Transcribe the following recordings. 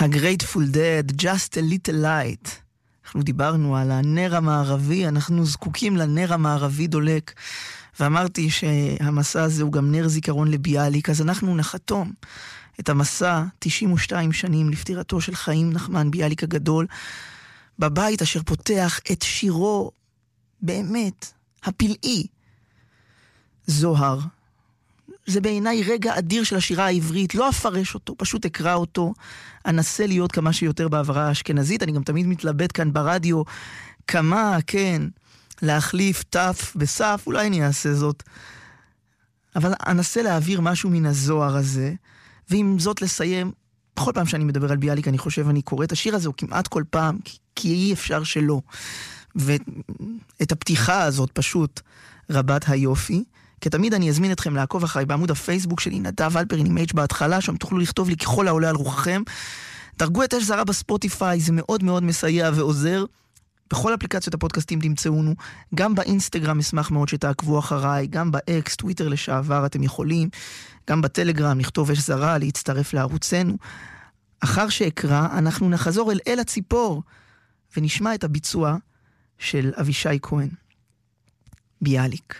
ה-Grateful Dead, Just a Little Light. אנחנו דיברנו על הנר המערבי, אנחנו זקוקים לנר המערבי דולק, ואמרתי שהמסע הזה הוא גם נר זיכרון לביאליק, אז אנחנו נחתום את המסע 92 שנים לפטירתו של חיים נחמן ביאליק הגדול, בבית אשר פותח את שירו באמת הפלאי, זוהר. זה בעיניי רגע אדיר של השירה העברית, לא אפרש אותו, פשוט אקרא אותו, אנסה להיות כמה שיותר בעברה האשכנזית, אני גם תמיד מתלבט כאן ברדיו, כמה, כן, להחליף תף בסף, אולי אני אעשה זאת, אבל אנסה להעביר משהו מן הזוהר הזה, ועם זאת לסיים, בכל פעם שאני מדבר על ביאליק, אני חושב, אני קורא את השיר הזה, הוא כמעט כל פעם, כי אי אפשר שלא, ואת הפתיחה הזאת פשוט רבת היופי, כי תמיד אני אזמין אתכם לעקוב אחריי בעמוד הפייסבוק שלי, נדב אלפרין עם H בהתחלה, שם תוכלו לכתוב לי ככל העולה על רוחכם. דרגו את אש זרה בספוטיפיי, זה מאוד מאוד מסייע ועוזר. בכל אפליקציות הפודקאסטים תמצאונו, גם באינסטגרם אשמח מאוד שתעקבו אחריי, גם באקס, טוויטר לשעבר אתם יכולים, גם בטלגרם לכתוב אש זרה, להצטרף לערוצנו. אחר שאקרא, אנחנו נחזור אל הציפור, ונשמע את הביצוע של אבישי כהן. ביאליק.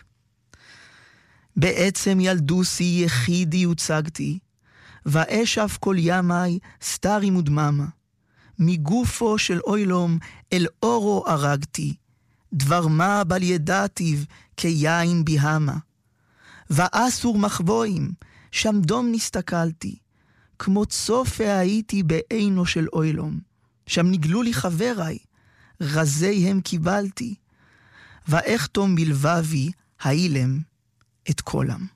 בעצם ילדוסי יחידי הוצגתי, ואשף כל ימי סתרי מודממה. מגופו של אוילום אל אורו הרגתי, דבר מה בל ידעתיו כיין ביהמה. ואסור מחבואים, שם דום נסתכלתי, כמו צופה הייתי בעינו של אוילום. שם נגלו לי חבריי, רזי הם קיבלתי, ואיך תום בלבבי האילם את כולם.